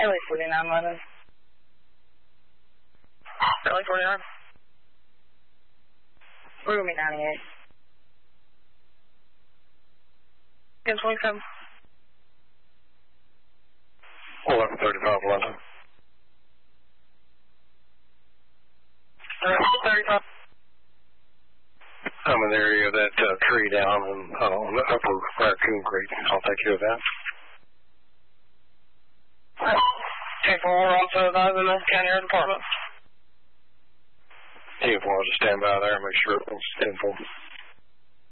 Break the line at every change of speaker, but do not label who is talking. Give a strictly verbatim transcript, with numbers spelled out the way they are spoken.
L A forty-nine, London. L A forty-nine. Roomy ninety-eight. ten twenty-seven.
eleven thirty-five, London.
eleven thirty-five.
I'm in the area of that uh, tree down in, uh, on the upper Raccoon Creek. I'll take you of that.
ten four, we're also advising the county air department.
ten four, just stand by there and make sure it's ten four.